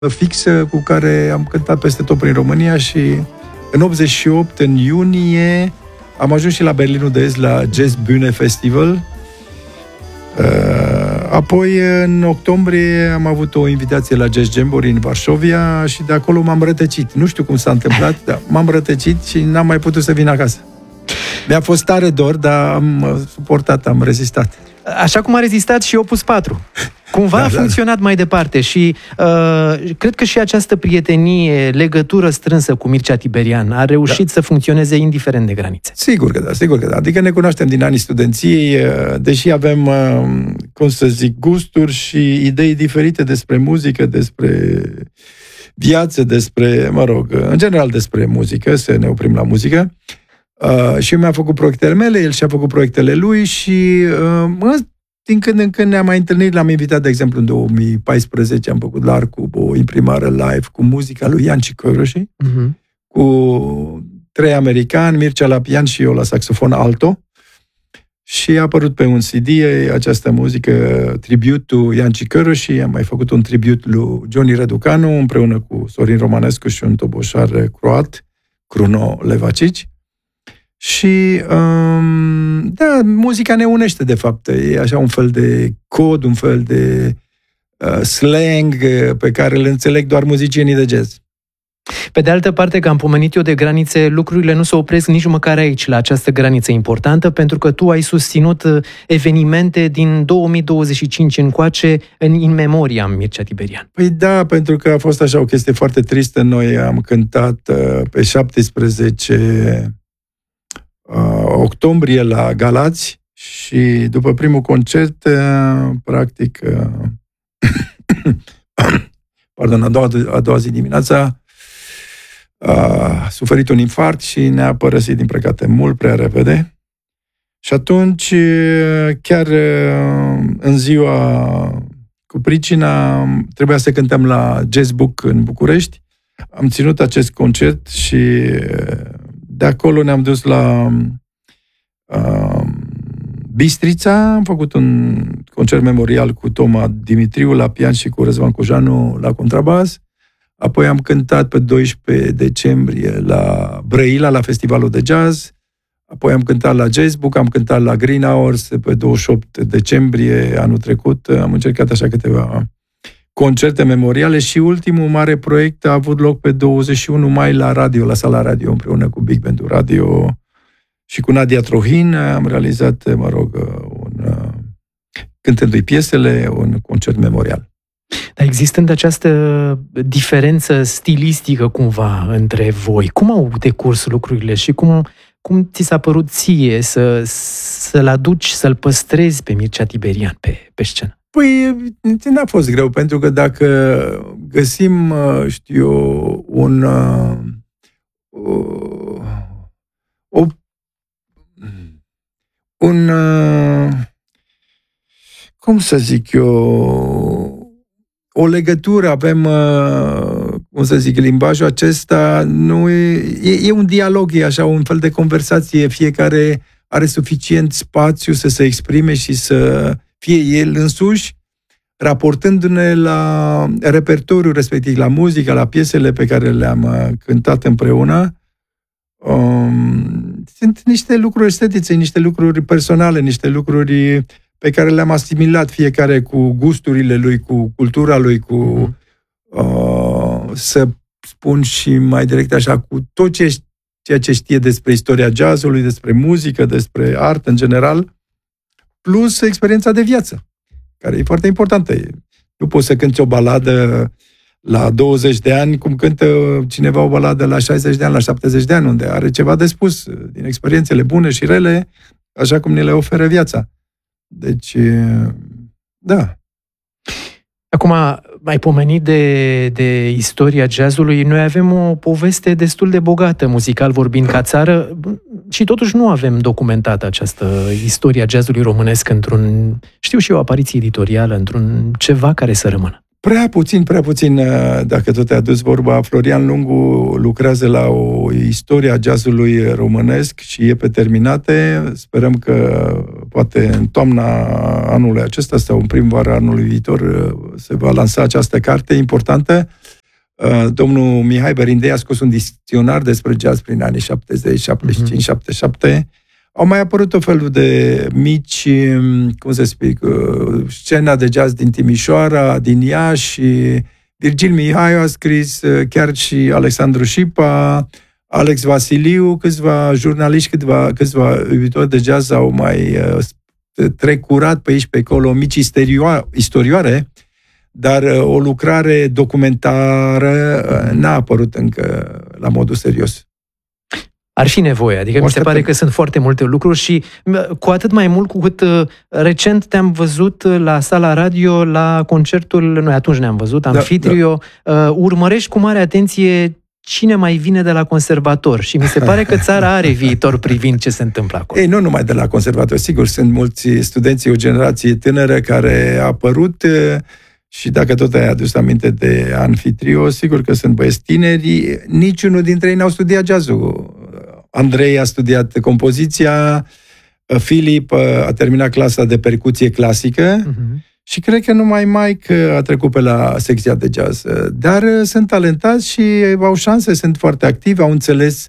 fixă cu care am cântat peste tot prin România și în 88, în iunie, am ajuns și la Berlinul de Est, la Jazz Bühne Festival. Apoi, în octombrie, am avut o invitație la Jazz Jamboree în Varșovia și de acolo m-am rătăcit. Nu știu cum s-a întâmplat, dar m-am rătăcit și n-am mai putut să vin acasă. Mi-a fost tare dor, dar am suportat, am rezistat. Așa cum a rezistat și Opus 4. Cumva a funcționat mai departe și cred că și această prietenie, legătură strânsă cu Mircea Tiberian a reușit să funcționeze indiferent de granițe. Sigur că da. Adică ne cunoaștem din anii studenției, deși avem, gusturi și idei diferite despre muzică, despre viață, despre, în general despre muzică, să ne oprim la muzică. Și eu mi-am făcut proiectele mele, el și-a făcut proiectele lui și din când în când ne-am mai întâlnit, l-am invitat, de exemplu, în 2014 am făcut la Arcub o imprimară live cu muzica lui Ianci Căruși, cu 3 americani, Mircea la pian și eu la saxofon alto, și a apărut pe un CD această muzică, tributul Ianci Căruși. Am mai făcut un tribut lui Johnny Răducanu împreună cu Sorin Romanescu și un toboșar croat, Kruno Levacici. Și, muzica ne unește, de fapt. E așa un fel de cod, un fel de slang pe care îl înțeleg doar muzicienii de jazz. Pe de altă parte, că am pomenit eu de granițe, lucrurile nu se opresc nici măcar aici, la această graniță importantă, pentru că tu ai susținut evenimente din 2025 încoace în in memoriam Mircea Tiberian. Păi da, pentru că a fost așa o chestie foarte tristă. Noi am cântat pe 17 octombrie la Galați și după primul concert, practic, a doua zi dimineața, a suferit un infarct și ne-a părăsit, din păcate, mult prea repede. Și atunci, chiar în ziua cu pricina, trebuia să cântăm la Jazz Book în București. Am ținut acest concert și de acolo ne-am dus la Bistrița, am făcut un concert memorial cu Toma Dimitriu la pian și cu Răzvan Cojanu la contrabas. Apoi am cântat pe 12 decembrie la Brăila, la Festivalul de Jazz. Apoi am cântat la Jazz Book, am cântat la Green Hours pe 28 decembrie anul trecut. Am încercat așa câteva concerte memoriale și ultimul mare proiect a avut loc pe 21 mai la radio, la Sala Radio, împreună cu Big Band-ul Radio și cu Nadia Trohin. Am realizat, cântându-i piesele, un concert memorial. Dar existând această diferență stilistică cumva între voi, cum au decurs lucrurile și cum ți s-a părut ție să-l aduci, să-l păstrezi pe Mircea Tiberian pe scenă? Păi, n-a fost greu, pentru că dacă găsim, cum să zic eu, o legătură, avem, limbajul acesta, nu e un dialog, e așa un fel de conversație, fiecare are suficient spațiu să se exprime și să fie el însuși, raportându-ne la repertoriul respectiv, la muzică, la piesele pe care le-am cântat împreună. Sunt niște lucruri estetice, niște lucruri personale, niște lucruri pe care le-am asimilat fiecare cu gusturile lui, cu cultura lui, cu, să spun și mai direct așa, cu tot ceea ce știe despre istoria jazzului, despre muzică, despre artă în general, plus experiența de viață, care e foarte importantă. Nu poți să cânti o baladă la 20 de ani cum cântă cineva o baladă la 60 de ani, la 70 de ani, unde are ceva de spus din experiențele bune și rele, așa cum ne le oferă viața. Deci, da. Acum, ai pomenit de istoria jazzului. Noi avem o poveste destul de bogată, muzical vorbind, ca țară, și totuși nu avem documentată această istoria jazzului românesc într-un, apariție editorială, într-un ceva care să rămână. Prea puțin, dacă tot ai adus vorba. Florian Lungu lucrează la o istorie a jazzului românesc și e pe terminate. Sperăm că poate în toamna anului acesta sau în primăvara anului viitor se va lansa această carte importantă. Domnul Mihai Berindei a scos un dicționar despre jazz prin anii 70, 75, 77. Au mai apărut o felul de mici, cum să spun, scena de jazz din Timișoara, din Iași. Virgil Mihai a scris, chiar și Alexandru Șipa, Alex Vasiliu, câțiva jurnaliști, câțiva iubitori de jazz au mai trecurat pe aici, pe acolo, mici istorioare, dar o lucrare documentară n-a apărut încă la modul serios. Ar fi nevoie, adică mi se pare că sunt foarte multe lucruri și cu atât mai mult cu cât recent te-am văzut la Sala Radio, la concertul, noi atunci ne-am văzut, Amfitrio, urmărești cu mare atenție cine mai vine de la conservator și mi se pare că țara are viitor privind ce se întâmplă acolo. Ei, nu numai de la conservator, sigur, sunt mulți studenți, o generație tânără care a apărut și dacă tot ai adus aminte de Amfitrio, sigur că sunt băieți tineri, niciunul dintre ei n-au studiat jazzul. Andrei a studiat compoziția, Filip a terminat clasa de percuție clasică și cred că numai Mike a trecut pe la secția de jazz. Dar sunt talentați și au șanse, sunt foarte activi, au înțeles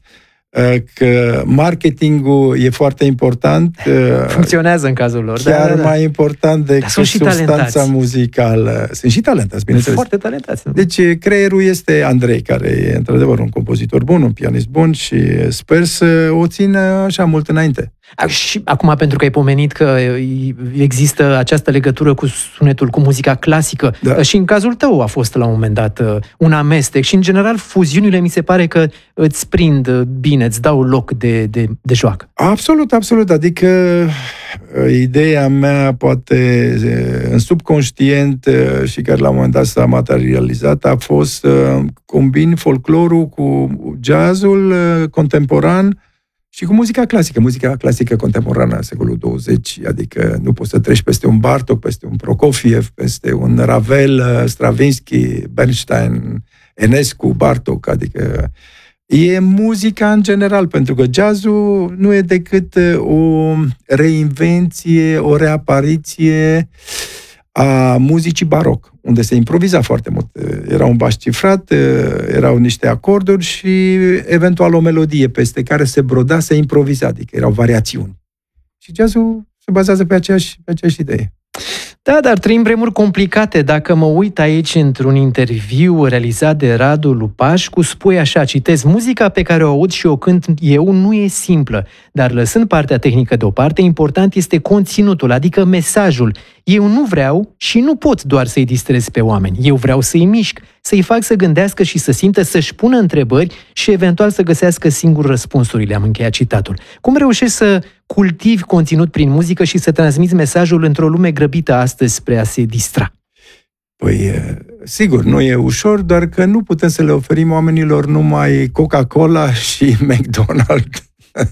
că marketingul e foarte important. Funcționează în cazul lor. Chiar mai important decât substanța muzicală. Sunt și talentați, bineînțeles. Foarte talentați. Deci creierul este Andrei, care e într-adevăr un compozitor bun, un pianist bun și sper să o țină așa mult înainte. Și acum, pentru că ai pomenit că există această legătură cu sunetul, cu muzica clasică, și în cazul tău a fost la un moment dat un amestec și, în general, fuziunile mi se pare că îți prind bine, îți dau loc de joacă. Absolut, absolut. Adică ideea mea, poate în subconștient și care la un moment dat s-a materializat, a fost să combin folclorul cu jazzul contemporan și cu muzica clasică contemporană a secolului 20, adică nu poți să treci peste un Bartók, peste un Prokofiev, peste un Ravel, Stravinsky, Bernstein, Enescu, Bartók, adică e muzica în general, pentru că jazzul nu e decât o reinvenție, o reapariție a muzicii baroc, unde se improviza foarte mult. Era un bas cifrat, erau niște acorduri și eventual o melodie peste care se broda, se improviza, adică erau variațiuni. Și jazzul se bazează pe aceeași idee. Da, dar trăim vremuri complicate. Dacă mă uit aici într-un interviu realizat de Radu Lupașcu, spui așa, citez, muzica pe care o aud și o cânt eu nu e simplă, dar lăsând partea tehnică deoparte, important este conținutul, adică mesajul. Eu nu vreau și nu pot doar să-i distrez pe oameni. Eu vreau să-i mișc, să-i fac să gândească și să simtă, să-și pună întrebări și eventual să găsească singur răspunsurile. Am încheiat citatul. Cum reușești să cultivi conținut prin muzică și să transmiți mesajul într-o lume grăbită astăzi spre a se distra? Păi, sigur, nu e ușor, doar că nu putem să le oferim oamenilor numai Coca-Cola și McDonald's.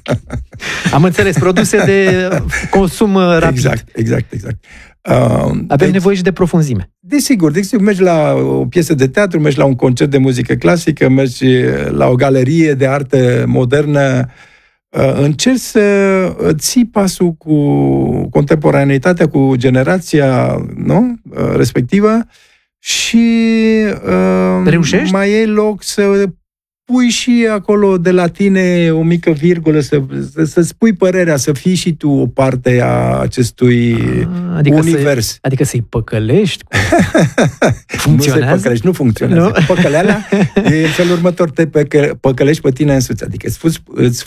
Am înțeles, produse de consum rapid. Exact. Avem nevoie și de profunzime. Desigur, mergi la o piesă de teatru, mergi la un concert de muzică clasică, mergi la o galerie de artă modernă, încerci să ții pasul cu contemporaneitatea, cu generația respectivă și reușești? Mai e loc să pui și acolo de la tine o mică virgulă, să spui părerea, să fii și tu o parte a acestui univers. Adică să-i păcălești? Funcționează? Nu funcționează. Nu? Păcăleala e în felul următor, te păcălești pe tine însuți, adică îți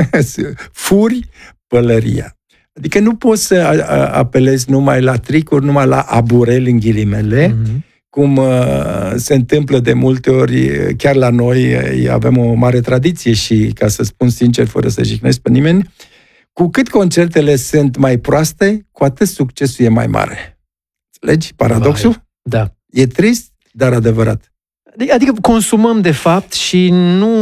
furi pălăria. Adică nu poți să apelezi numai la tricuri, numai la abureli în ghilimele, cum se întâmplă de multe ori, chiar la noi avem o mare tradiție și, ca să spun sincer, fără să jignesc pe nimeni, cu cât concertele sunt mai proaste, cu atât succesul e mai mare. Înțelegi paradoxul? Da. E trist, dar adevărat. Adică consumăm de fapt și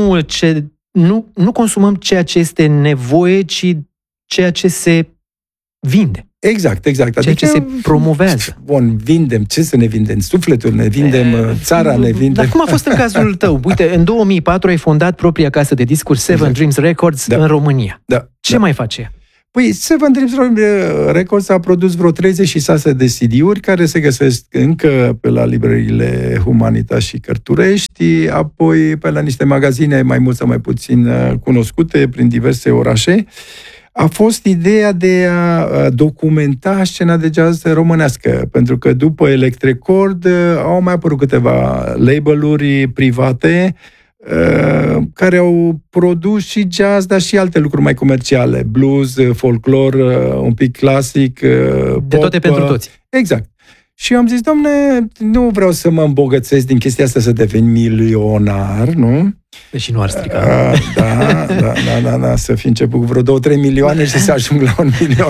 nu consumăm ceea ce este nevoie, ci ceea ce se vinde. Exact. Ceea ce se promovează. Bun, vindem. Ce să ne vindem? Sufletul ne vindem, țara ne vindem. Dar cum a fost în cazul tău? Uite, în 2004 ai fondat propria casă de discuri Seven Dreams Records în România. Ce mai face ea? Păi, Seven Dreams Records a produs vreo 36 de CD-uri care se găsesc încă pe la librăriile Humanitas și Cărturești, apoi pe la niște magazine mai mult sau mai puțin cunoscute prin diverse orașe. A fost ideea de a documenta scena de jazz românească, pentru că după Electrecord au mai apărut câteva label-uri private care au produs și jazz, dar și alte lucruri mai comerciale, blues, folklore, un pic clasic, de pop, toate pentru toți. Exact. Și eu am zis, domne, nu vreau să mă îmbogățesc din chestia asta să devin milionar, nu? Deși nu ar strica. Da, să fi început cu vreo 2-3 milioane și să ajung la 1 milion.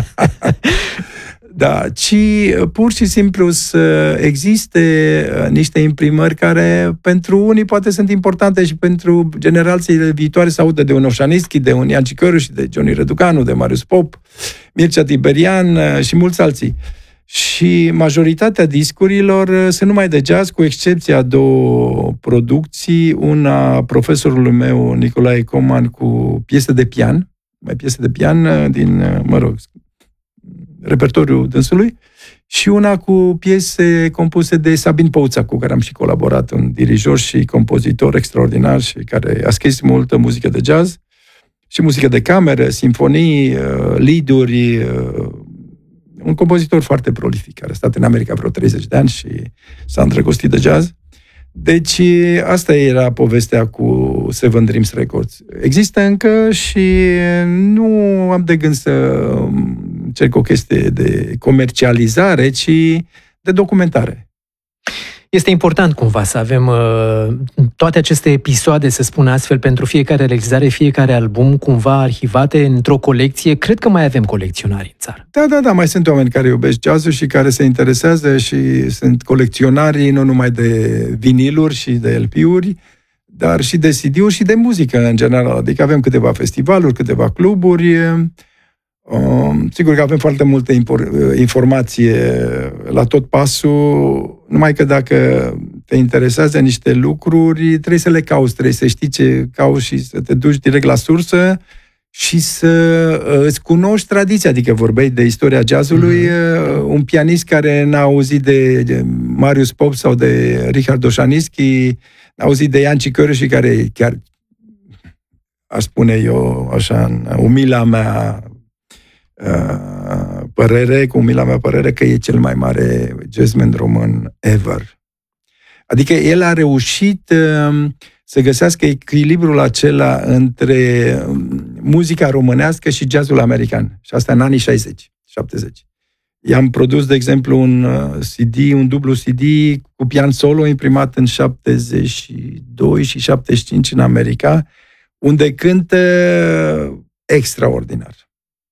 Da, ci pur și simplu să existe niște imprimări care pentru unii poate sunt importante și pentru generațiile viitoare să audă de un Oșanischi, de un Ian Cicăru și de Johnny Răducanu, de Marius Pop, Mircea Tiberian și mulți alții. Și majoritatea discurilor sunt numai de jazz, cu excepția 2 producții, una profesorului meu, Nicolae Coman, cu piese de pian din, repertoriul dânsului, și una cu piese compuse de Sabin Pouța, cu care am și colaborat, un dirijor și compozitor extraordinar și care a scris multă muzică de jazz și muzică de cameră, simfonii, lead-uri, un compozitor foarte prolific, care a stat în America vreo 30 de ani și s-a îndrăgostit de jazz. Deci asta era povestea cu Seven Dreams Records. Există încă și nu am de gând să încerc o chestie de comercializare, ci de documentare. Este important cumva să avem toate aceste episoade, să spun astfel, pentru fiecare realizare, fiecare album, cumva arhivate într-o colecție. Cred că mai avem colecționari în țară. Da, mai sunt oameni care iubesc jazzul și care se interesează și sunt colecționari nu numai de viniluri și de LP-uri, dar și de CD-uri și de muzică în general. Adică avem câteva festivaluri, câteva cluburi. Sigur că avem foarte multă informație la tot pasul, numai că dacă te interesează niște lucruri, trebuie să le cauți, trebuie să știi ce cauți și să te duci direct la sursă și să îți cunoști tradiția. Adică vorbeai de istoria jazzului, un pianist care n-a auzit de Marius Pop sau de Richard Oșanischi, n-a auzit de Ian Cicăru și care chiar, aș spune eu așa, în umila mea părere, că e cel mai mare jazzman român ever. Adică el a reușit să găsească echilibrul acela între muzica românească și jazzul american. Și asta în anii 60-70. I-am produs, de exemplu, un dublu CD cu pian solo imprimat în 72 și 75 în America, unde cântă extraordinar.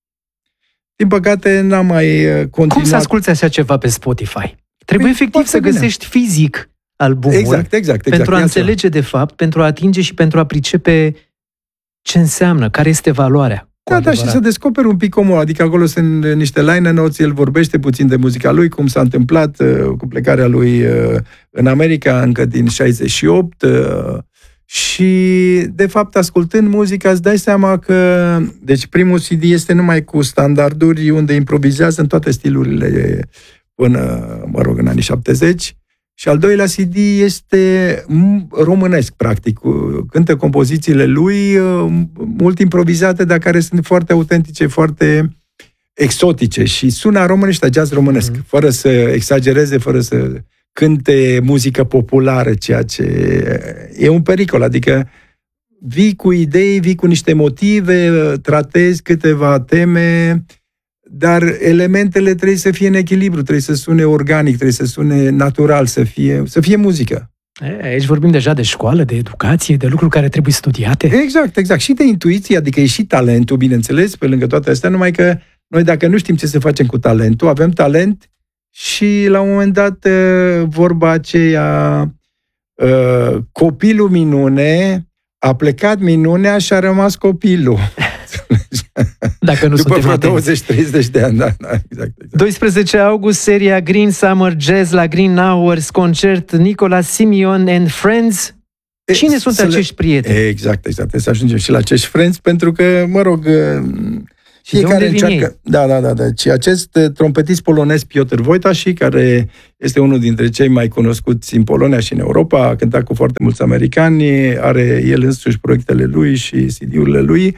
Din păcate, n-am mai continuat. Cum să asculți așa ceva pe Spotify? Trebuie efectiv să găsești fizic albumul. Exact. Pentru a înțelege, de fapt, pentru a atinge și pentru a pricepe ce înseamnă, care este valoarea. Da, și să descoperi un pic omul. Adică acolo sunt niște liner notes, el vorbește puțin de muzica lui, cum s-a întâmplat cu plecarea lui în America încă din 68. Și, de fapt, ascultând muzica, îți dai seama că... Deci, primul CD este numai cu standarduri, unde improvizează în toate stilurile până, în anii 70. Și al doilea CD este românesc, practic. Cântă compozițiile lui, mult improvizate, dar care sunt foarte autentice, foarte exotice. Și sună românește, jazz românesc, fără să exagereze, fără să cânte muzică populară, ceea ce e un pericol. Adică vii cu idei, vii cu niște motive, tratezi câteva teme, dar elementele trebuie să fie în echilibru, trebuie să sune organic, trebuie să sune natural, să fie muzică. Aici vorbim deja de școală, de educație, de lucruri care trebuie studiate. Exact. Și de intuiție, adică e și talentul, bineînțeles, pe lângă toate astea, numai că noi, dacă nu știm ce să facem cu talentul, avem talent și la un moment dat vorba aceea, copilul minune, a plecat minunea și a rămas copilul. Dacă nu după vreo 20-30 de ani, da, exact. 12 august, seria Green Summer Jazz la Green Hours, concert Nicola Simion and Friends. Cine sunt acești prieteni? Exact. Să ajungem și la acești friends, pentru că, Fiecare încearcă. Da. Deci acest trompetist polonez Piotr Wojtasi, care este unul dintre cei mai cunoscuți în Polonia și în Europa, a cântat cu foarte mulți americani, are el însuși proiectele lui și CD-urile lui.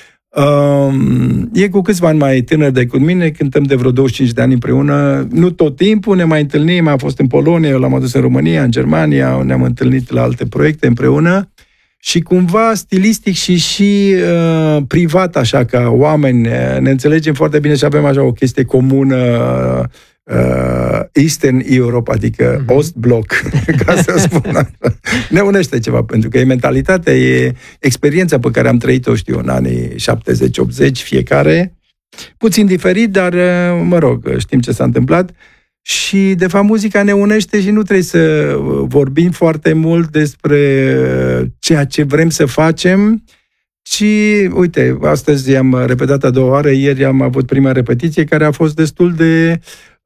E cu câțiva ani mai tânăr decât mine, cântăm de vreo 25 de ani împreună. Nu tot timpul ne mai întâlnim, a fost în Polonia, eu l-am adus în România, în Germania, ne-am întâlnit la alte proiecte împreună. Și cumva stilistic și privat, așa, ca oameni, ne înțelegem foarte bine și avem așa o chestie comună, Eastern Europe, adică Ostbloc, ca să spun așa. Ne unește ceva, pentru că e mentalitatea, e experiența pe care am trăit-o, știu, în anii 70-80, fiecare, puțin diferit, dar, mă rog, știm ce s-a întâmplat. Și, de fapt, muzica ne unește și nu trebuie să vorbim foarte mult despre ceea ce vrem să facem, ci, uite, astăzi am repetat a doua oară, ieri am avut prima repetiție, care a fost destul de,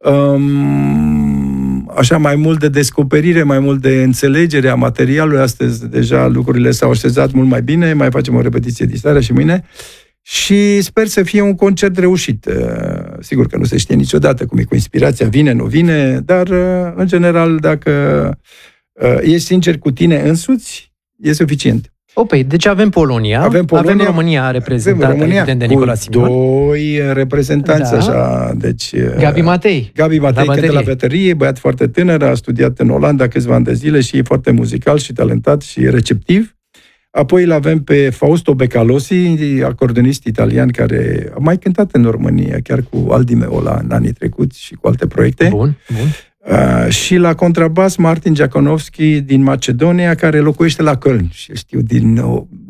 așa, mai mult de descoperire, mai mult de înțelegere a materialului. Astăzi deja lucrurile s-au așezat mult mai bine, mai facem o repetiție diseară și mâine. Și sper să fie un concert reușit. Sigur că nu se știe niciodată cum e cu inspirația, vine, nu vine, dar, în general, dacă ești sincer cu tine însuți, e suficient. Deci avem Polonia, avem România reprezentată, evident, de Nicola Simion. Doi reprezentanți, așa, deci... Gabi Matei cântă la baterie, băiat foarte tânăr, a studiat în Olanda câțiva ani de zile și e foarte muzical și talentat și receptiv. Apoi îl avem pe Fausto Becalosi, acordeonist italian care a mai cântat în România, chiar cu Aldi Meola în anii trecuți și cu alte proiecte. Bun. Și la contrabas Martin Giaconovski din Macedonia, care locuiește la Köln și știu din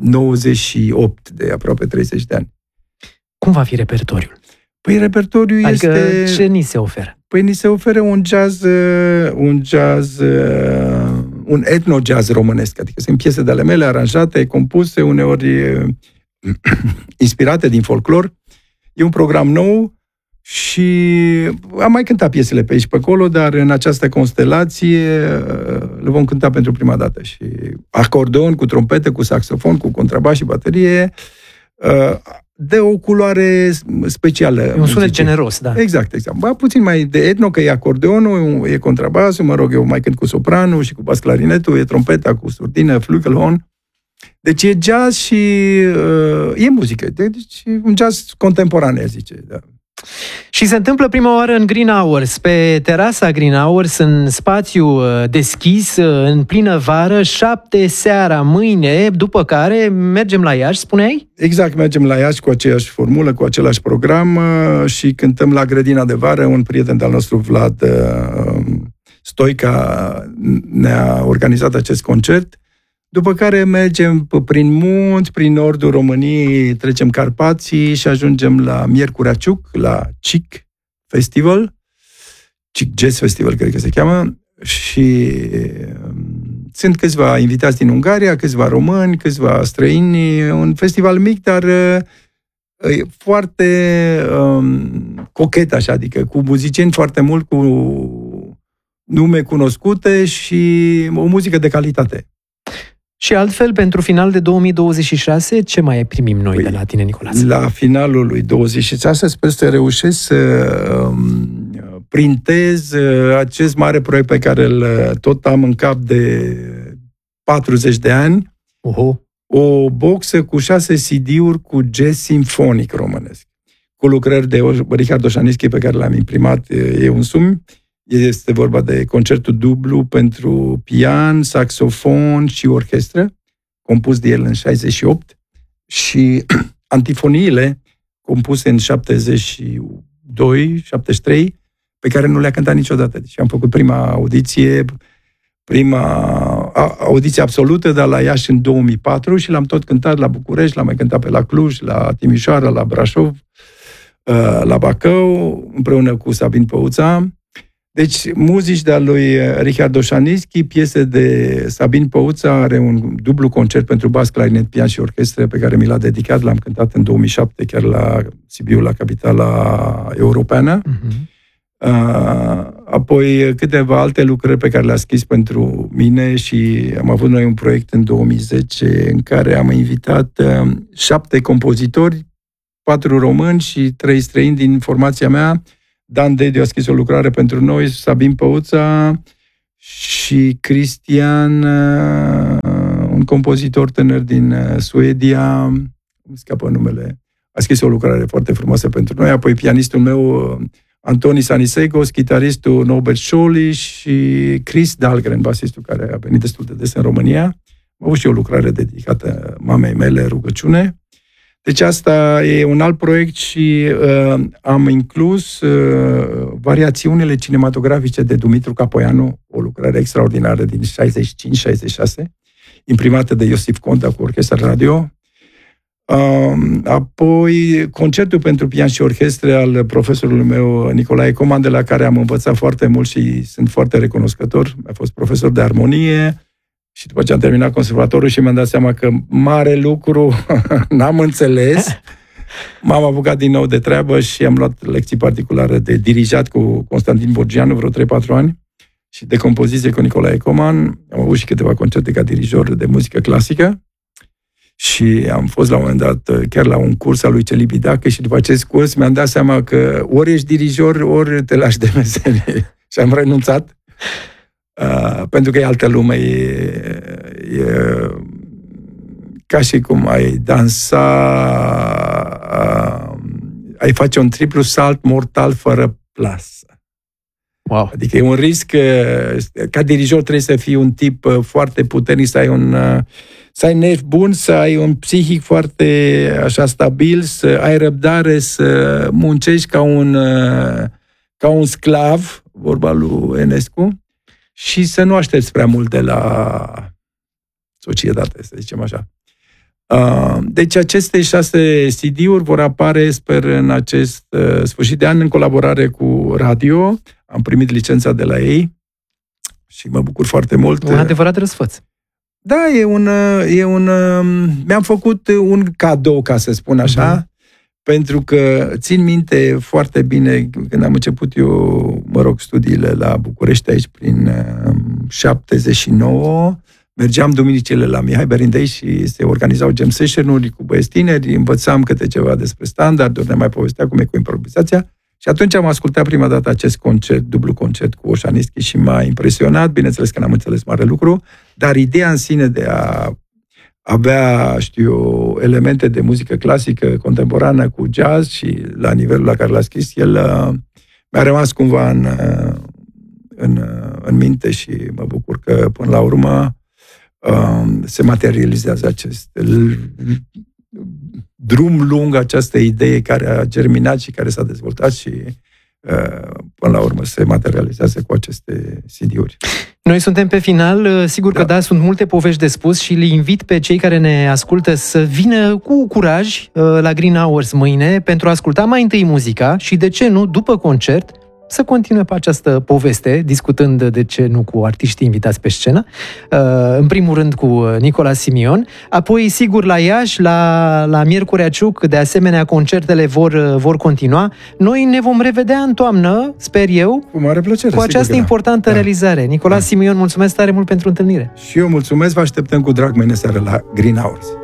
98, de aproape 30 de ani. Cum va fi repertoriul? Păi repertoriul este... ce ni se oferă? Păi ni se oferă un jazz, un etno-jazz românesc, adică sunt piese de ale mele aranjate, compuse, uneori inspirate din folclor. E un program nou și am mai cântat piesele pe aici pe acolo, dar în această constelație le vom cânta pentru prima dată. Și acordeon cu trompetă, cu saxofon, cu contrabas și baterie, de o culoare specială. E un sunet generos, da. Exact. Puțin mai de etno, că e acordeonul, e contrabasul, mă rog, eu mai cânt cu sopranul și cu bas clarinetul, e trompeta cu surdină, flugelhorn. Deci e jazz și e muzică. Deci un jazz contemporan, zice, da. Și se întâmplă prima oară în Green Hours, pe terasa Green Hours, în spațiu deschis, în plină vară, 7 seara mâine, după care mergem la Iași, spuneai? Exact, mergem la Iași cu aceeași formulă, cu același program și cântăm la Grădina de Vară. Un prieten al nostru, Vlad Stoica, ne-a organizat acest concert. După care mergem prin munți, prin nordul României, trecem Carpații și ajungem la Miercurea Ciuc, la CIC Festival, CIC Jazz Festival, cred că se cheamă, și sunt câțiva invitați din Ungaria, câțiva români, câțiva străini, un festival mic, dar foarte cochet, așa, adică cu muzicieni foarte mult, cu nume cunoscute și o muzică de calitate. Și altfel, pentru final de 2026, ce mai primim noi de la tine, Nicolae? La finalul lui 2026 sper să reușesc să printez acest mare proiect pe care îl tot am în cap de 40 de ani. O boxă cu 6 CD-uri cu jazz simfonic românesc, cu lucrări de Richard Doșanischi pe care le-am imprimat eu însumi. Este vorba de concertul dublu pentru pian, saxofon și orchestră, compus de el în 68, și antifoniile, compuse în 72, 73, pe care nu le-a cântat niciodată. Deci am făcut prima audiție absolută, dar la Iași în 2004 și l-am tot cântat la București, l-am mai cântat pe la Cluj, la Timișoara, la Brașov, la Bacău, împreună cu Sabin Păuța. Deci, muzici de-a lui Richard Doșanischi, piese de Sabin Păuța, are un dublu concert pentru bas, clarinet, pian și orchestră pe care mi l-a dedicat, l-am cântat în 2007, chiar la Sibiu, la capitala europeană. Apoi câteva alte lucrări pe care le-a scris pentru mine și am avut noi un proiect în 2010 în care am invitat 7 compozitori 4 români și 3 străini din formația mea. Dan Dediu a scris o lucrare pentru noi, Sabin Păuța și Cristian, un compozitor tânăr din Suedia, îmi scapă numele, a scris o lucrare foarte frumoasă pentru noi, apoi pianistul meu, Antoni Sanisegos, chitaristul Norbert Scholli și Chris Dahlgren, basistul care a venit destul de des în România. Am avut și o lucrare dedicată mamei mele, rugăciune. Deci asta e un alt proiect și am inclus variațiunile cinematografice de Dumitru Capoianu, o lucrare extraordinară din 65-66, imprimată de Iosif Conta cu orchestra radio. Apoi concertul pentru pian și orchestre al profesorului meu Nicolae Coman, de la care am învățat foarte mult și sunt foarte recunoscător. A fost profesor de armonie și după ce am terminat conservatorul și mi-am dat seama că mare lucru n-am înțeles. M-am apucat din nou de treabă și am luat lecții particulare de dirijat cu Constantin Borgianu vreo 3-4 ani și de compoziție cu Nicolae Coman. Am avut și câteva concerte ca dirijor de muzică clasică. Și am fost la un moment dat chiar la un curs al lui Celibi Dacă și după acest curs mi-am dat seama că ori ești dirijor, ori te lași de meserie. Și am renunțat, pentru că e altă lume, e ca și cum ai dansa, ai face un triplu salt mortal fără plasă. Wow. Adică e un risc, ca dirijor trebuie să fii un tip foarte puternic, să ai nervi buni, să ai un psihic foarte așa stabil, să ai răbdare, să muncești ca un sclav, vorba lui Enescu, și să nu aștepți prea mult de la societate, să zicem așa. Deci aceste 6 CD-uri vor apare, sper, în acest sfârșit de an, în colaborare cu radio. Am primit licența de la ei și mă bucur foarte mult. Un adevărat răsfăț. Da, mi-am făcut un cadou, ca să spun așa, pentru că țin minte foarte bine când am început eu, studiile la București aici prin 79, mergeam duminicile la Mihai Berindei și se organizau jam session-uri cu băieți tineri, învățam câte ceva despre standarduri, ne mai povestea cum e cu improvizația. Și atunci am ascultat prima dată acest concert, dublu concert cu Oșanischi și m-a impresionat, bineînțeles că n-am înțeles mare lucru, dar ideea în sine de a avea, elemente de muzică clasică, contemporană, cu jazz și la nivelul la care l-a scris, el mi-a rămas cumva în minte și mă bucur că până la urmă se materializează acest drum lung, această idee care a germinat și care s-a dezvoltat și până la urmă se materializează cu aceste CD-uri. Noi suntem pe final, sigur că da, sunt multe povești de spus și le invit pe cei care ne ascultă să vină cu curaj la Green Hours mâine pentru a asculta mai întâi muzica și, de ce nu, după concert, să continue pe această poveste, discutând, de ce nu, cu artiștii invitați pe scenă. În primul rând cu Nicola Simion, apoi, sigur, la Iași, la Miercurea Ciuc, de asemenea, concertele vor continua. Noi ne vom revedea în toamnă, sper eu, cu mare plăcere, cu această importantă realizare. Nicola Simion, mulțumesc tare mult pentru întâlnire. Și eu mulțumesc, vă așteptăm cu drag mâine seară la Green Hours.